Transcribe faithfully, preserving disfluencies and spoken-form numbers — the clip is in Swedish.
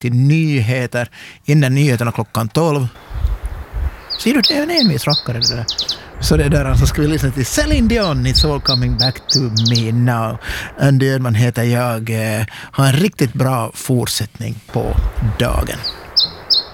till nyheter. Innan nyheterna klockan tolv. Ser du, det är en envis rockare det där. Så det där alltså ska vi lyssna till Celine Dion, It's all coming back to me now. Andy Ödman heter jag. Ha en riktigt bra fortsättning på dagen.